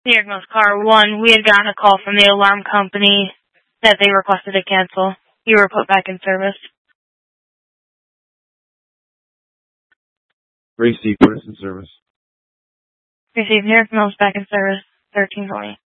New York Mills Car 1, we had gotten a call from the alarm company that they requested to cancel. You were put back in service. Gracie, put us in service. Received New York Mills back in service, 1320.